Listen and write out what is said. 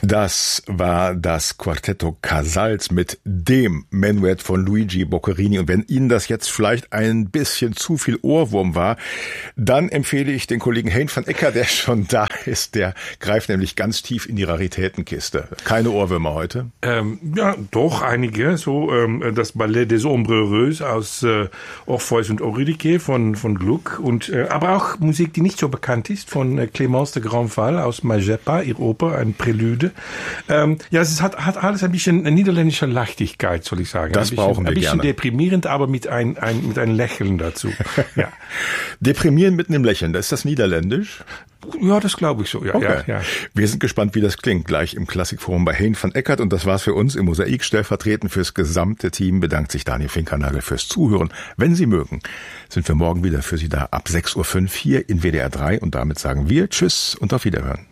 Das war das Quartetto Casals mit dem Menuett von Luigi Boccherini. Und wenn Ihnen das jetzt vielleicht ein bisschen zu viel Ohrwurm war, dann empfehle ich den Kollegen Hein van Ecker, der schon da ist. Der greift nämlich ganz tief in die Raritätenkiste. Keine Ohrwürmer heute? Ja, doch einige. So das Ballet des Ombrereux aus Orpheus und Eurydike von Gluck. Und aber auch Musik, die nicht so bekannt ist, von Clémence de Grandval aus Mazeppa, ihre Oper, ein Prälude. Ja, es hat alles ein bisschen eine niederländische Leichtigkeit, soll ich sagen. Das brauchen wir gerne. Ein bisschen deprimierend, aber mit ein Lächeln dazu. Ja. Deprimieren mit einem Lächeln, ist das niederländisch? Ja, das glaube ich so. Ja, okay. ja. Wir sind gespannt, wie das klingt, gleich im Klassikforum bei Hein van Eckert. Und das war's für uns im Mosaik. Stellvertretend fürs gesamte Team bedankt sich Daniel Finkernagel fürs Zuhören. Wenn Sie mögen, sind wir morgen wieder für Sie da ab 6:05 Uhr hier in WDR 3. Und damit sagen wir Tschüss und auf Wiederhören.